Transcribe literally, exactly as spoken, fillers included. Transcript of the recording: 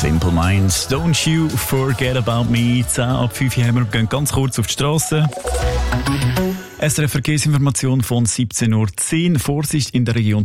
Simple Minds, don't you forget about me. zehn ab fünf haben wir, gehen ganz kurz auf die Straße. S R F Verkehrsinformation von siebzehn Uhr zehn. Vorsicht in der Region